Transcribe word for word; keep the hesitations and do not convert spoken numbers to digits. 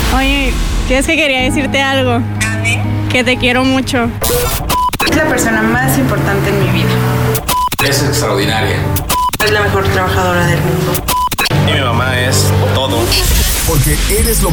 Oye, que es que quería decirte algo. Que te quiero mucho. Es la persona más importante en mi vida. Es extraordinaria. Es la mejor trabajadora del mundo. Y mi mamá es todo. Porque eres lo